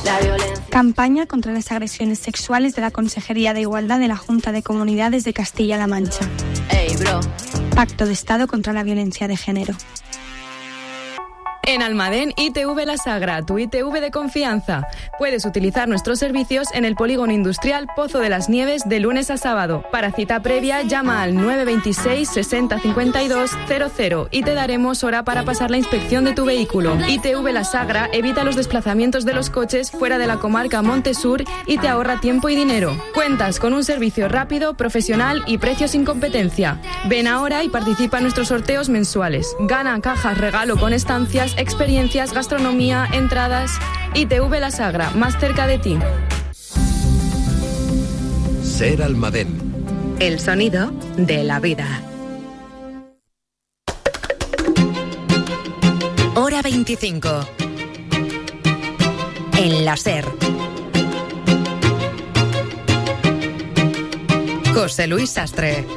Campaña contra las agresiones sexuales de la Consejería de Igualdad de la Junta de Comunidades de Castilla-La Mancha. Pacto de Estado contra la violencia de género. En Almadén, ITV La Sagra, tu ITV de confianza. Puedes utilizar nuestros servicios en el Polígono Industrial Pozo de las Nieves de lunes a sábado. Para cita previa, llama al 926 60 52 00 y te daremos hora para pasar la inspección de tu vehículo. ITV La Sagra evita los desplazamientos de los coches fuera de la comarca Montesur y te ahorra tiempo y dinero. Cuentas con un servicio rápido, profesional y precios sin competencia. Ven ahora y participa en nuestros sorteos mensuales. Gana cajas regalo con estancias, experiencias, gastronomía, entradas. ITV La Sagra, más cerca de ti. Ser Almadén. El sonido de la vida. Hora 25. En la SER. José Luis Sastre.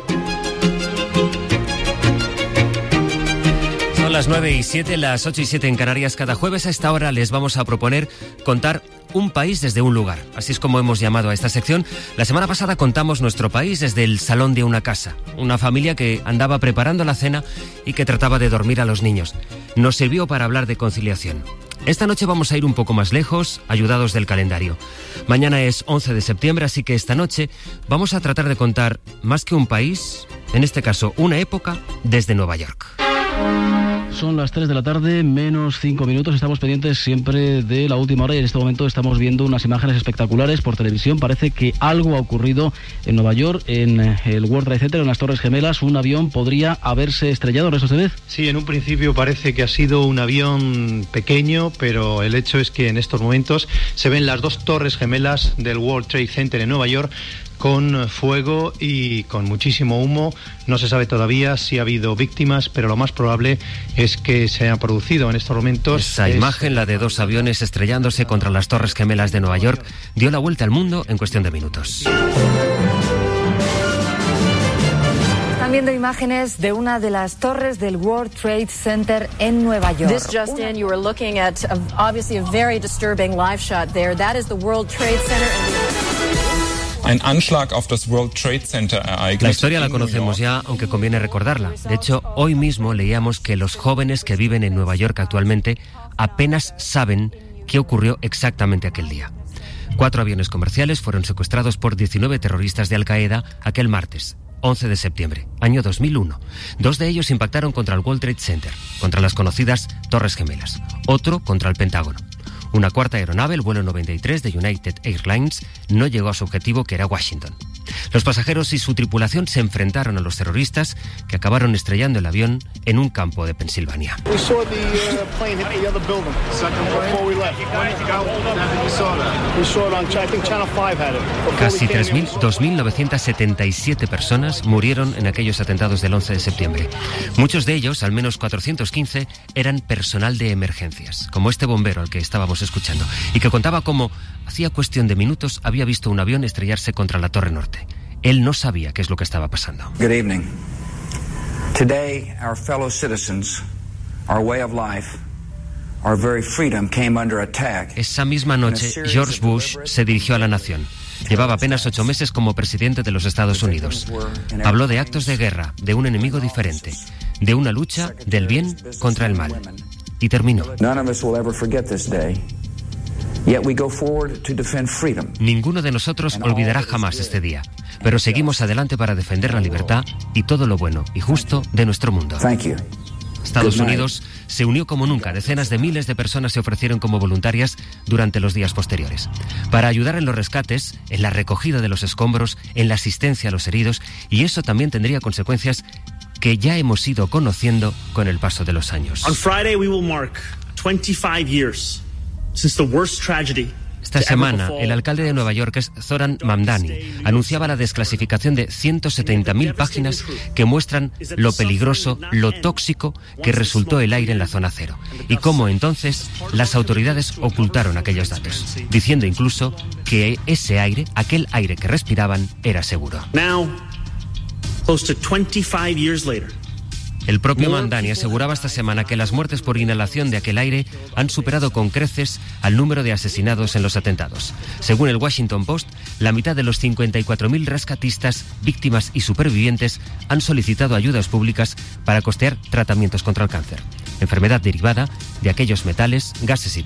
Son las 9:07, las 8:07 en Canarias. Cada jueves a esta hora les vamos a proponer contar un país desde un lugar. Así es como hemos llamado a esta sección. La semana pasada contamos nuestro país desde el salón de una casa. Una familia que andaba preparando la cena y que trataba de dormir a los niños. Nos sirvió para hablar de conciliación. Esta noche vamos a ir un poco más lejos, ayudados del calendario. Mañana es 11 de septiembre, así que esta noche vamos a tratar de contar más que un país, en este caso una época, desde Nueva York. Son las 3 de la tarde, menos 5 minutos. Estamos pendientes siempre de la última hora y en este momento estamos viendo unas imágenes espectaculares por televisión. Parece que algo ha ocurrido en Nueva York, en el World Trade Center, en las Torres Gemelas. Un avión podría haberse estrellado, ¿eso se ve? Sí, en un principio parece que ha sido un avión pequeño, pero el hecho es que en estos momentos se ven las dos Torres Gemelas del World Trade Center en Nueva York con fuego y con muchísimo humo. No se sabe todavía si ha habido víctimas, pero lo más probable es que se haya producido en estos momentos. Esa imagen, la de dos aviones estrellándose contra las Torres Gemelas de Nueva York, dio la vuelta al mundo en cuestión de minutos. Están viendo imágenes de una de las torres del World Trade Center en Nueva York. This just in, you were looking at obviously a very disturbing live shot there. That is the World Trade Center. La historia la conocemos ya, aunque conviene recordarla. De hecho, hoy mismo leíamos que los jóvenes que viven en Nueva York actualmente apenas saben qué ocurrió exactamente aquel día. 4 aviones comerciales fueron secuestrados por 19 terroristas de Al-Qaeda aquel martes, 11 de septiembre, año 2001. 2 de ellos impactaron contra el World Trade Center, contra las conocidas Torres Gemelas. Otro contra el Pentágono. Una cuarta aeronave, el vuelo 93 de United Airlines, no llegó a su objetivo, que era Washington. Los pasajeros y su tripulación se enfrentaron a los terroristas, que acabaron estrellando el avión en un campo de Pensilvania. Casi 2.977 personas murieron en aquellos atentados del 11 de septiembre. Muchos de ellos, al menos 415, eran personal de emergencias, como este bombero al que estábamos escuchando, y que contaba cómo, hacía cuestión de minutos, había visto un avión estrellarse contra la Torre Norte. Él no sabía qué es lo que estaba pasando. Good evening. Today, our fellow citizens, our way of life, our very freedom came under attack. Esa misma noche, George Bush se dirigió a la nación. Llevaba apenas 8 meses como presidente de los Estados Unidos. Habló de actos de guerra, de un enemigo diferente, de una lucha del bien contra el mal. Y terminó. Ninguno de nosotros olvidará jamás este día, pero seguimos adelante para defender la libertad y todo lo bueno y justo de nuestro mundo. Estados Unidos se unió como nunca. Decenas de miles de personas se ofrecieron como voluntarias durante los días posteriores para ayudar en los rescates, en la recogida de los escombros, en la asistencia a los heridos, y eso también tendría consecuencias que ya hemos ido conociendo con el paso de los años. On Friday we will mark 25 years since the worst tragedy. Esta semana, el alcalde de Nueva York, Zoran Mamdani, anunciaba la desclasificación de 170.000 páginas que muestran lo peligroso, lo tóxico que resultó el aire en la zona cero, y cómo entonces las autoridades ocultaron aquellos datos, diciendo incluso que ese aire, aquel aire que respiraban, era seguro. Now, close to 25 years later, El propio Mamdani aseguraba esta semana que las muertes por inhalación de aquel aire han superado con creces al número de asesinados en los atentados. Según el Washington Post, la mitad de los 54.000 rescatistas, víctimas y supervivientes han solicitado ayudas públicas para costear tratamientos contra el cáncer, enfermedad derivada de aquellos metales, gases y